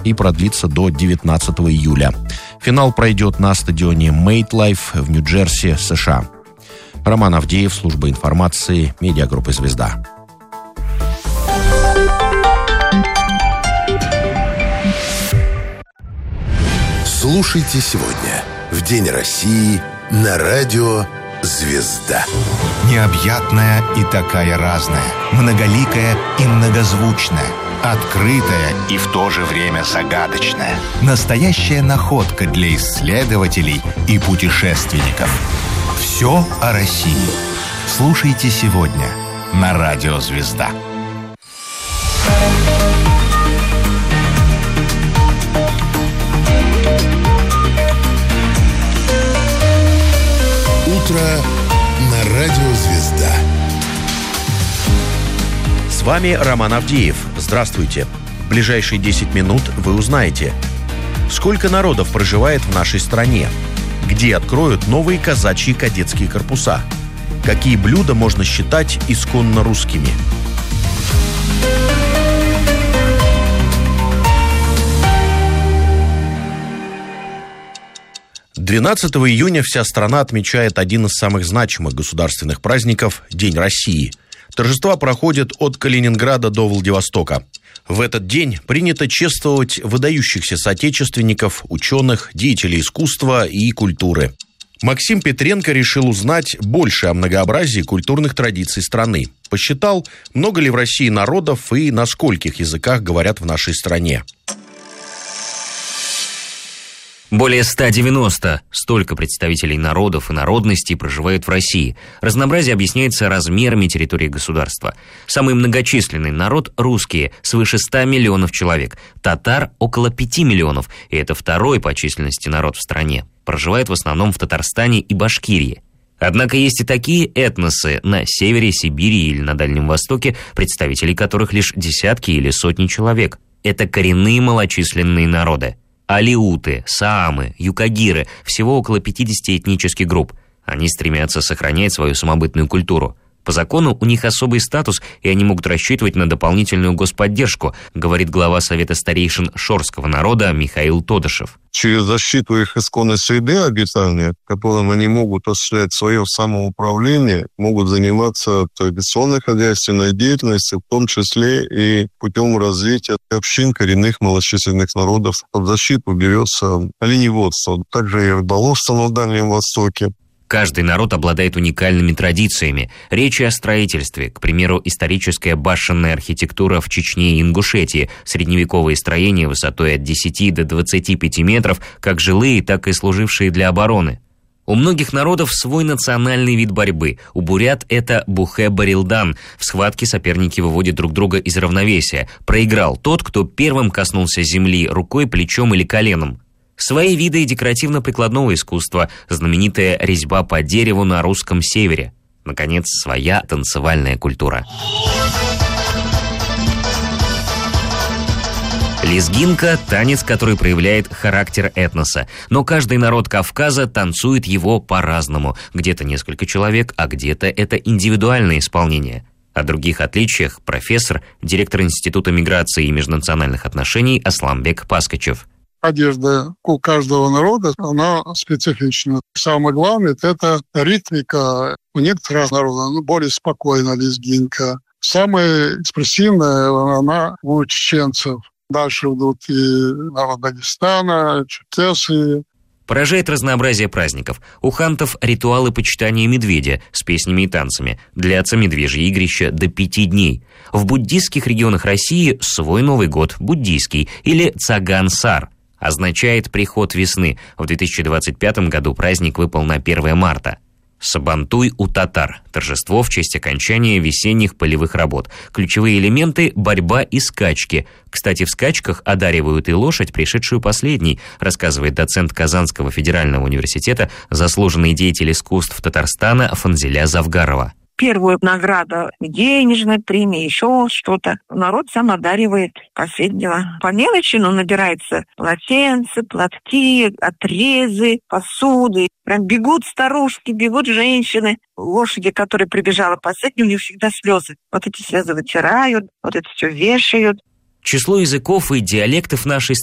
и продлится до 19 июля. Финал пройдет на стадионе MetLife в Нью-Джерси, США. Роман Авдеев, служба информации, медиагруппы «Звезда». Слушайте сегодня, в День России, на радио «Звезда». Необъятная и такая разная, многоликая и многозвучная, открытая и в то же время загадочная. Настоящая находка для исследователей и путешественников. Все о России. Слушайте сегодня на радио «Звезда». Утро на радио «Звезда». С вами Роман Авдеев. Здравствуйте. В ближайшие 10 минут вы узнаете, сколько народов проживает в нашей стране, где откроют новые казачьи кадетские корпуса, какие блюда можно считать исконно русскими. 12 июня вся страна отмечает один из самых значимых государственных праздников – День России. Торжества проходят от Калининграда до Владивостока. В этот день принято чествовать выдающихся соотечественников, ученых, деятелей искусства и культуры. Максим Петренко решил узнать больше о многообразии культурных традиций страны. Посчитал, много ли в России народов и на скольких языках говорят в нашей стране. Более 190. Столько представителей народов и народностей проживают в России. Разнообразие объясняется размерами территории государства. Самый многочисленный народ – русские, свыше 100 миллионов человек. Татар – около 5 миллионов, и это второй по численности народ в стране. Проживает в основном в Татарстане и Башкирии. Однако есть и такие этносы на севере Сибири или на Дальнем Востоке, представителей которых лишь десятки или сотни человек. Это коренные малочисленные народы. Алеуты, саамы, юкагиры – всего около 50 этнических групп. Они стремятся сохранять свою самобытную культуру. По закону у них особый статус, и они могут рассчитывать на дополнительную господдержку, говорит глава Совета старейшин шорского народа Михаил Тодышев. Через защиту их исконной среды обитания, в котором они могут осуществлять свое самоуправление, могут заниматься традиционной хозяйственной деятельностью, в том числе и путем развития общин коренных малочисленных народов. Под защиту берется оленеводство, также и рыболовство на Дальнем Востоке. Каждый народ обладает уникальными традициями. Речь о строительстве, к примеру, историческая башенная архитектура в Чечне и Ингушетии, средневековые строения высотой от 10 до 25 метров, как жилые, так и служившие для обороны. У многих народов свой национальный вид борьбы. У бурят это бухэ-барилдан. В схватке соперники выводят друг друга из равновесия. Проиграл тот, кто первым коснулся земли рукой, плечом или коленом. Свои виды декоративно-прикладного искусства, знаменитая резьба по дереву на русском севере. Наконец, своя танцевальная культура. Лезгинка – танец, который проявляет характер этноса. Но каждый народ Кавказа танцует его по-разному. Где-то несколько человек, а где-то это индивидуальное исполнение. О других отличиях профессор, директор Института миграции и межнациональных отношений Асламбек Паскачев. Одежда у каждого народа, она специфична. Самое главное – это ритмика. У некоторых народов более спокойная лезгинка. Самая экспрессивная она у чеченцев. Дальше идут и народ Дагестана, черкесы. Поражает разнообразие праздников. У хантов ритуалы почитания медведя с песнями и танцами. Длятся медвежьи игрища до 5 дней. В буддийских регионах России свой Новый год, буддийский, или Цаган-Сар. Означает приход весны. В 2025 году праздник выпал на 1 марта. Сабантуй у татар. Торжество в честь окончания весенних полевых работ. Ключевые элементы – борьба и скачки. Кстати, в скачках одаривают и лошадь, пришедшую последней, рассказывает доцент Казанского федерального университета, заслуженный деятель искусств Татарстана Фанзиля Завгарова. Первую награду, денежная премия, еще что-то. Народ сам одаривает последнего. По мелочи, набирается полотенца, платки, отрезы, посуды. Прям бегут старушки, бегут женщины. Лошади, которые прибежала последней, у них всегда слезы. Вот эти слезы вытирают, вот это все вешают. Число языков и диалектов нашей